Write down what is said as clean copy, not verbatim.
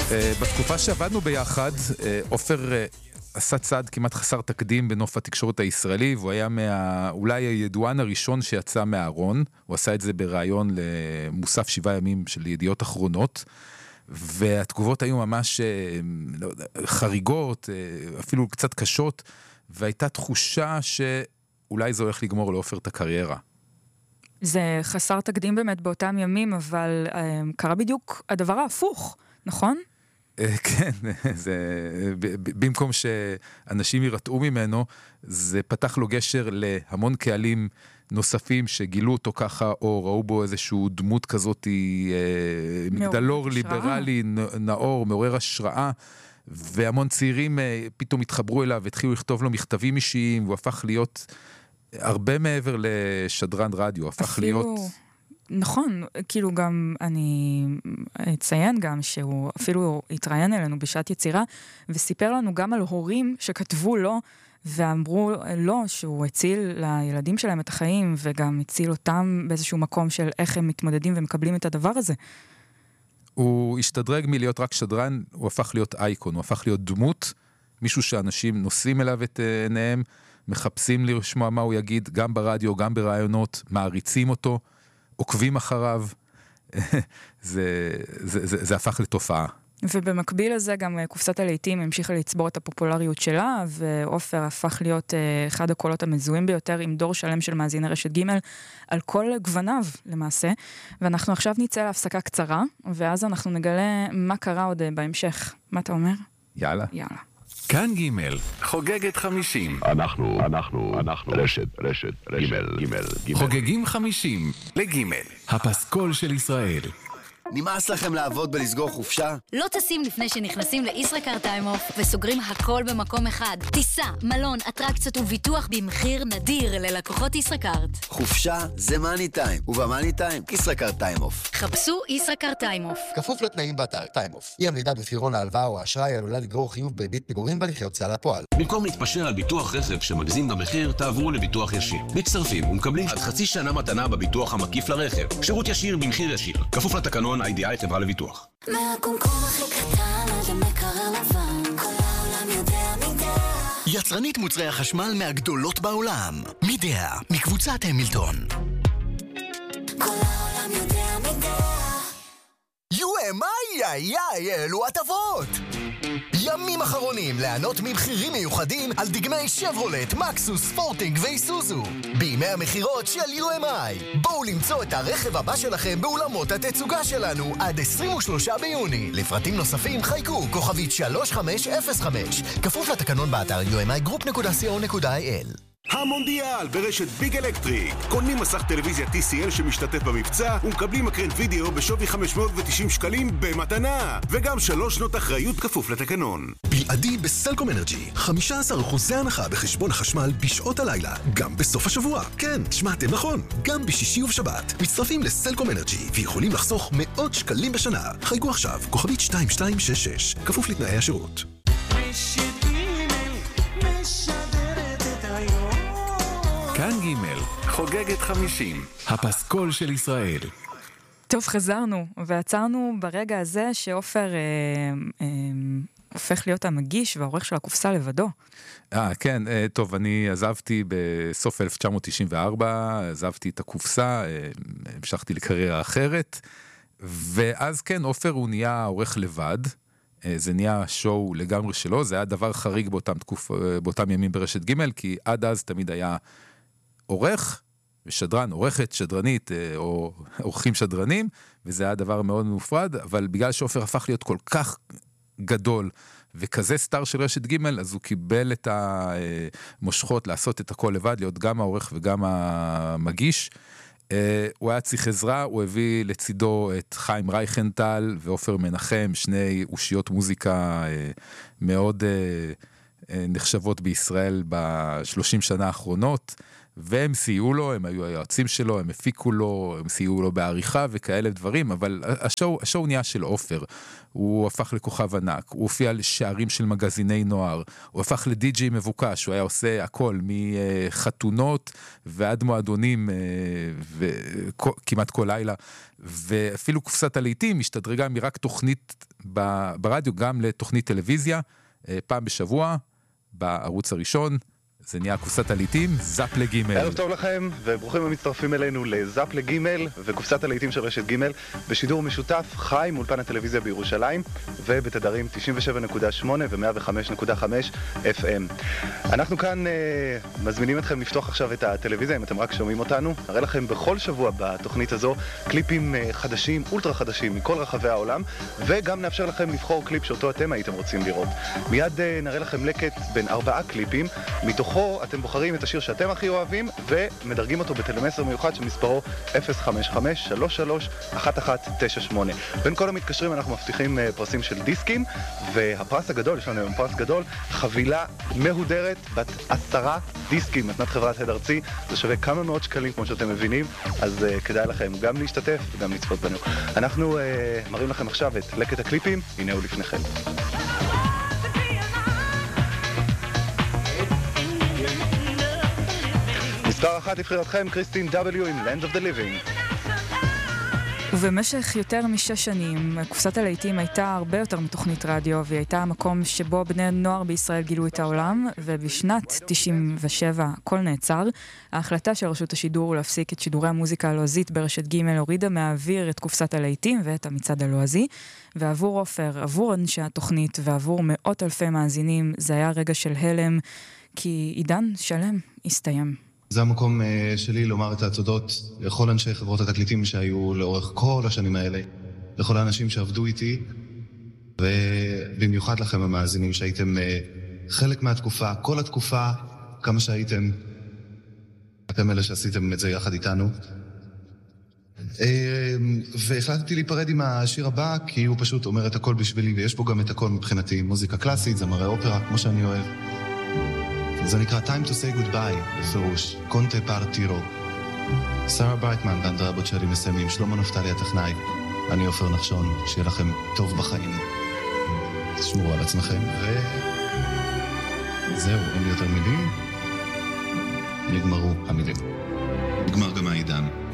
בתקופה שעבדנו ביחד, עופר עשה צעד כמעט חסר תקדים בנוף התקשורת הישראלי, והוא היה אולי הידוען הראשון שיצא מהארון. הוא עשה את זה ברעיון למוסף 7 ימים של ידיעות אחרונות, והתגובות היו ממש חריגות, אפילו קצת קשות, והייתה תחושה שאולי זה הולך לגמור לעופר את הקריירה. זה חסר תקדים באמת באותם ימים, אבל קרה בדיוק הדבר ההפוך, נכון? כן, במקום שאנשים ירתעו ממנו, זה פתח לו גשר להמון קהלים נוספים שגילו אותו ככה, או ראו בו איזשהו דמות כזאת, מגדלור ליברלי, נאור, מעורר השראה, והמון צעירים פתאום התחברו אליו, והתחילו לכתוב לו מכתבים אישיים, והוא הפך להיות הרבה מעבר לשדרן רדיו, הפך להיות... נכון, כאילו גם אני אציין גם שהוא אפילו התראיין אלינו בשעת יצירה, וסיפר לנו גם על הורים שכתבו לו, ואמרו לו שהוא הציל לילדים שלהם את החיים, וגם הציל אותם באיזשהו מקום של איך הם מתמודדים ומקבלים את הדבר הזה. הוא השתדרג מלהיות רק שדרן, הוא הפך להיות אייקון, הוא הפך להיות דמות, מישהו שאנשים נושאים אליו את עיניהם, מחפשים לשמוע מה הוא יגיד, גם ברדיו, גם ברעיונות, מעריצים אותו, עוקבים אחריו, זה הפך לתופעה. ובמקביל לזה גם קופסת הלהיטים המשיכה לצבור את הפופולריות שלה, ועופר הפך להיות אחד הקולות המזוהים ביותר עם דור שלם של מאזיני רשת ג' על כל גווניו למעשה, ואנחנו עכשיו נצא להפסקה קצרה, ואז אנחנו נגלה מה קרה עוד בהמשך. מה אתה אומר? יאללה. יאללה. כאן ג' חוגגת 50. אנחנו רשת ג' חוגגים 50 לג' הפסקול של ישראל. נמאס לכם לעבוד בלסגור חופשה? לא טסים לפני שנכנסים לישראכרט טיים-אוף וסוגרים הכל במקום אחד. טיסה, מלון, אטרקציות וביטוח במחיר נדיר ללקוחות ישראכרט. חופשה זה מאני טיים, ובמאני טיים ישראכרט טיים-אוף. חפשו ישראכרט טיים-אוף. כפוף לתנאים באתר טיים-אוף. אי עמידה בפירעון ההלוואה או האשראי עלולה לגרור חיוב בריבית פיגורים בהליכי הוצאה לפועל. במקום להתפשר על ביטוח רכב שמגזים במחיר, תעברו לביטוח ישיר. מצטרפים ומקבלים עד חצי שנה מתנה בביטוח המקיף לרכב. שירות ישיר במחיר ישיר. כפוף לתקנון IDI חברה לביטוח. מהקומקום הכי קטן עד למקרר לבן, כל העולם יודע מידע. יצרנית מוצרי החשמל מהגדולות בעולם. מידע, מקבוצת המילטון. כל העולם יודע מידע. אלו הטבות! ימים אחרונים לענות ממחירים מיוחדים על דגמי שברולט, מקסוס, פורטינג ואיסוזו. בימי המחירות של UMI. בואו למצוא את הרכב הבא שלכם באולמות התצוגה שלנו עד 23 ביוני. לפרטים נוספים חייגו כוכבית 3505. כפוף לתקנון באתר umigroup.co.il. המונדיאל ברשת ביג אלקטריק. קונים מסך טלוויזיה TCL שמשתתף במבצע ומקבלים מקרן וידאו בשווי 590 שקלים במתנה, וגם 3 שנות אחריות כפוף לתקנון. בלעדי בסלקום אנרג'י 15% הנחה בחשבון החשמל בשעות הלילה, גם בסוף השבוע. כן, שמעתם נכון, גם בשישי ובשבת. מצטרפים לסלקום אנרג'י ויכולים לחסוך מאות שקלים בשנה. חייגו עכשיו כוכבית 2266 כפוף לתנאי השירות. כאן ג' חוגגת 50 הפסקול של ישראל. טוב, חזרנו ועצרנו ברגע הזה שעופר הופך להיות המגיש והעורך של הקופסה לבדו. כן, טוב, אני עזבתי בסוף 1994, עזבתי את הקופסה, המשכתי לקריירה אחרת, ואז כן, עופר הוא נהיה עורך לבד, זה נהיה שואו לגמרי שלו, זה היה דבר חריג באותם ימים ברשת ג', כי עד אז תמיד היה עורך ושדרן, עורכת, שדרנית, או עורכים שדרנים, וזה היה דבר מאוד מופרד, אבל בגלל שעופר הפך להיות כל כך גדול, וכזה סטאר של רשת ג', אז הוא קיבל את המושכות לעשות את הכל לבד, להיות גם העורך וגם המגיש. הוא היה צריך עזרה, הוא הביא לצידו את חיים רייכנטל ועופר מנחם, שני אושיות מוזיקה מאוד נחשבות בישראל ב30 שנה האחרונות, והם סייעו לו, הם היו היועצים שלו, הם הפיקו לו, הם סייעו לו בעריכה וכאלה דברים, אבל השואו נהיה של עופר, הוא הפך לכוכב ענק, הוא הופיע על שערים של מגזיני נוער, הוא הפך לדי-ג'יי מבוקש, הוא היה עושה הכל, מחתונות ועד מועדונים, וכמעט כל לילה, ואפילו קופסת הלעיתים השתדרגה מרק תוכנית ברדיו, גם לתוכנית טלוויזיה, פעם בשבוע, בערוץ הראשון, זה נהיה קופסת הלעיתים, זאפ לגימל. ערב טוב לכם, וברוכים המצטרפים אלינו לזאפ לגימל וקופסת הלעיתים של רשת גימל, בשידור משותף חי מאולפן הטלוויזיה בירושלים, ובתדרים 97.8 ו-105.5 FM. אנחנו כאן מזמינים אתכם לפתוח עכשיו את הטלוויזיה, אם אתם רק שומעים אותנו. נראה לכם בכל שבוע בתוכנית הזו קליפים חדשים, אולטרה חדשים, מכל רחבי העולם, וגם נאפשר לכם לבחור קליפ שאותו אתם הייתם רוצים לראות. מיד נראה לכם לקט בין 4 קליפים, מתוכו אתם בוחרים את השיר שאתם הכי אוהבים ומדרגים אותו בטלמסר מיוחד שמספרו 055-33-1198. בין כל המתקשרים אנחנו מבטיחים פרסים של דיסקים, והפרס הגדול, יש לנו היום פרס גדול, חבילה מהודרת בת 10 דיסקים, מתנת חברת הד ארצי, זה שווה כמה מאות שקלים כמו שאתם מבינים, אז כדאי לכם גם להשתתף וגם לצפות בנו. אנחנו מראים לכם עכשיו את לקט הקליפים, הנה הוא לפניכם. מספר 1 לבחירתכם, קריסטין W עם Land of the Living. ובמשך יותר מ6 שנים, קופסת הלעיתים הייתה הרבה יותר מתוכנית רדיו, והיא הייתה המקום שבו בני נוער בישראל גילו את העולם, ובשנת 97 הכל נעצר. ההחלטה של רשות השידור להפסיק את שידורי המוזיקה הלועזית ברשת ג' הורידה מהאוויר את קופסת הלעיתים ואת המצעד הלועזי, ועבור עופר, עבור אנשי התוכנית ועבור מאות אלפי מאזינים, זה היה רגע של הלם, כי עידן שלם הסתיים. זה המקום שלי לומר את התודות לכל אנשי חברות התקליטים שהיו לאורך כל השנים האלה, לכל האנשים שעבדו איתי, ובמיוחד לכם המאזינים שהייתם חלק מהתקופה, כל התקופה, כמה שהייתם, אתם אלה שעשיתם את זה יחד איתנו. והחלטתי להיפרד עם השיר הבא, כי הוא פשוט אומר את הכל בשבילי, ויש בו גם את הכל מבחינתי, מוזיקה קלאסית, זמרי אופרה, כמו שאני אוהב. זה נקרא Time to say goodbye, בפירוש, קונטה פארטירו. שרה ברייטמן ואנדריה בוצ'רי מסיימים, שלמה נפתלי הטכנאי, אני עופר נחשון, שיהיה לכם טוב בחיים. תשמרו על עצמכם, וזהו, אין לי יותר מילים. נגמרו המילים. נגמר גם העידן.